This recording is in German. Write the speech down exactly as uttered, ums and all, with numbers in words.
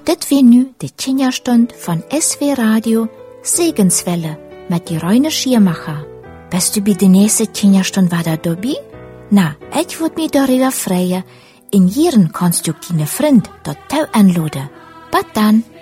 Dit weer nu de tien jaar stund van S W Radio Segenswelle met die Rainer Schiermacher. Bist du bij de nächste tien jaar stund wieder dabei? Na, ich würde mich darüber freuen. In Jieren kannst du deine Freund dort auch anladen. Bis dann.